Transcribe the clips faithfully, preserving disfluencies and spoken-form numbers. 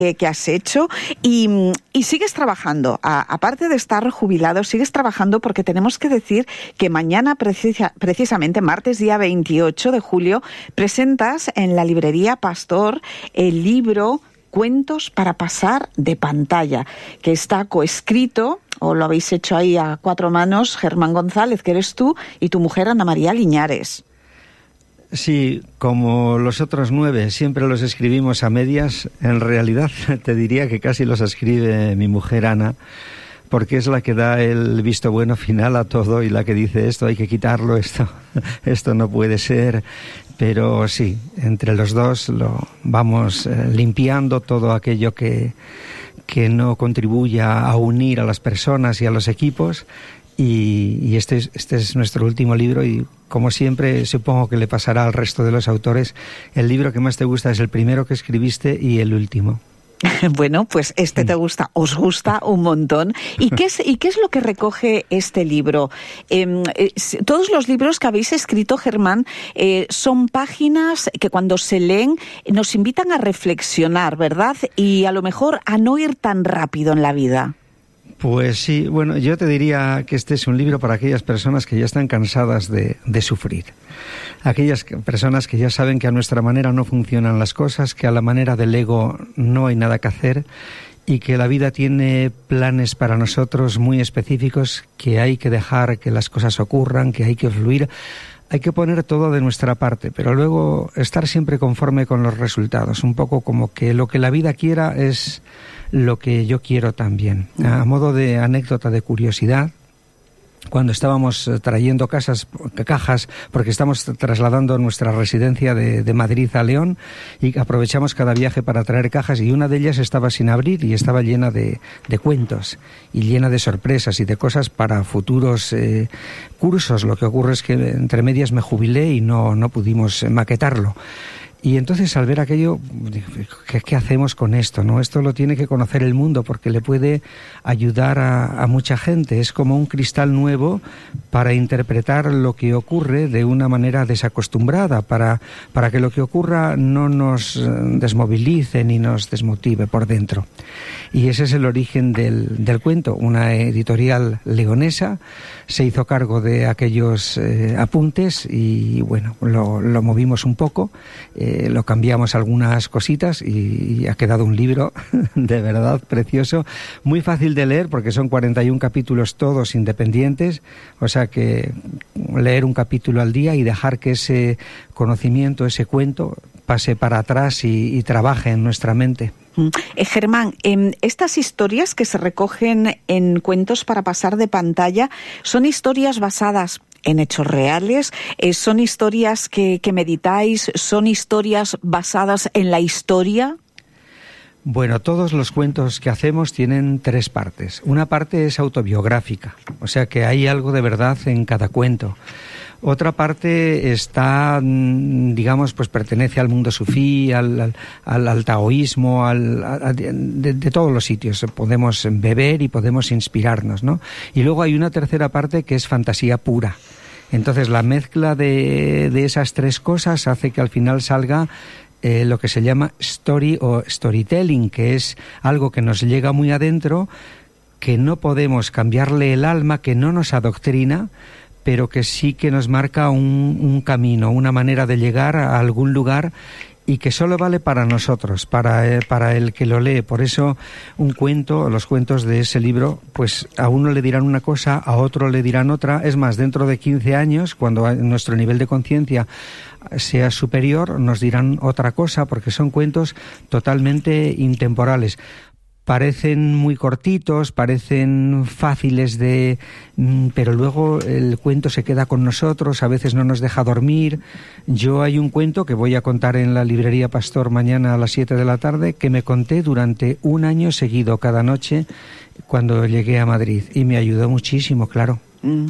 que has hecho y, y sigues trabajando. A, aparte de estar jubilado, sigues trabajando porque tenemos que decir que mañana, precisa, precisamente martes día veintiocho de julio, presentas en la librería Pastor el libro Cuentos para pasar de pantalla, que está coescrito, o lo habéis hecho ahí a cuatro manos, Germán González, que eres tú, y tu mujer Ana María Liñares. Sí, como los otros nueve siempre los escribimos a medias, en realidad te diría que casi los escribe mi mujer Ana, porque es la que da el visto bueno final a todo y la que dice esto hay que quitarlo, esto, esto no puede ser. Pero sí, entre los dos lo vamos eh, limpiando todo aquello que, que no contribuya a unir a las personas y a los equipos. Y, y este, es, este es nuestro último libro y, como siempre, supongo que le pasará al resto de los autores. El libro que más te gusta es el primero que escribiste y el último. Bueno, pues este te gusta, os gusta un montón. ¿Y qué es, y qué es lo que recoge este libro? Eh, eh, todos los libros que habéis escrito, Germán, eh, son páginas que cuando se leen nos invitan a reflexionar, ¿verdad? Y a lo mejor a no ir tan rápido en la vida. Pues sí, bueno, yo te diría que este es un libro para aquellas personas que ya están cansadas de, de sufrir. Aquellas personas que ya saben que a nuestra manera no funcionan las cosas, que a la manera del ego no hay nada que hacer y que la vida tiene planes para nosotros muy específicos, que hay que dejar que las cosas ocurran, que hay que fluir. Hay que poner todo de nuestra parte, pero luego estar siempre conforme con los resultados. Un poco como que lo que la vida quiera es lo que yo quiero también. A modo de anécdota, de curiosidad, cuando estábamos trayendo casas, cajas, porque estamos trasladando nuestra residencia de, de Madrid a León y aprovechamos cada viaje para traer cajas y una de ellas estaba sin abrir y estaba llena de, de cuentos y llena de sorpresas y de cosas para futuros eh, cursos. Lo que ocurre es que entre medias me jubilé y no, no pudimos maquetarlo. Y entonces al ver aquello, ¿qué, qué hacemos con esto? ¿No? Esto lo tiene que conocer el mundo porque le puede ayudar a, a mucha gente. Es como un cristal nuevo para interpretar lo que ocurre de una manera desacostumbrada, para, para que lo que ocurra no nos desmovilice ni nos desmotive por dentro. Y ese es el origen del, del cuento. Una editorial leonesa se hizo cargo de aquellos eh, apuntes y bueno, lo, lo movimos un poco. Eh, Eh, lo cambiamos algunas cositas y, y ha quedado un libro de verdad precioso, muy fácil de leer porque son cuarenta y un capítulos todos independientes, o sea que leer un capítulo al día y dejar que ese conocimiento, ese cuento pase para atrás y, y trabaje en nuestra mente. Eh, Germán, eh, estas historias que se recogen en Cuentos para pasar de pantalla son historias basadas en hechos reales, eh, son historias que, que meditáis, son historias basadas en la historia. Bueno, todos los cuentos que hacemos tienen tres partes. Una parte es autobiográfica, o sea que hay algo de verdad en cada cuento. Otra parte está, digamos, pues pertenece al mundo sufí, al, al, al taoísmo, al, a, de, de todos los sitios. Podemos beber y podemos inspirarnos, ¿no? Y luego hay una tercera parte que es fantasía pura. Entonces la mezcla de, de esas tres cosas hace que al final salga eh, lo que se llama story o storytelling, que es algo que nos llega muy adentro, que no podemos cambiarle el alma, que no nos adoctrina, pero que sí que nos marca un, un camino, una manera de llegar a algún lugar y que solo vale para nosotros, para, eh, para el que lo lee. Por eso un cuento, los cuentos de ese libro, pues a uno le dirán una cosa, a otro le dirán otra. Es más, dentro de quince años, cuando nuestro nivel de conciencia sea superior, nos dirán otra cosa, porque son cuentos totalmente intemporales. Parecen muy cortitos, parecen fáciles de... pero luego el cuento se queda con nosotros, a veces no nos deja dormir. Yo hay un cuento que voy a contar en la librería Pastor mañana a las siete de la tarde, que me conté durante un año seguido, cada noche, cuando llegué a Madrid. Y me ayudó muchísimo, claro. Mm.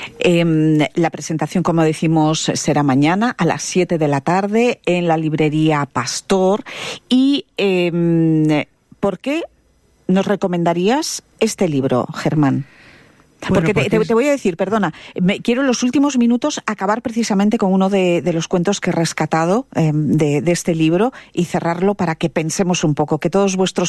Eh, la presentación, como decimos, será mañana a las siete de la tarde en la librería Pastor. Y eh, ¿por qué nos recomendarías este libro, Germán? Bueno, porque, porque te, te voy a decir, perdona, me, quiero en los últimos minutos acabar precisamente con uno de, de los cuentos que he rescatado eh, de, de este libro y cerrarlo para que pensemos un poco, que todos vuestros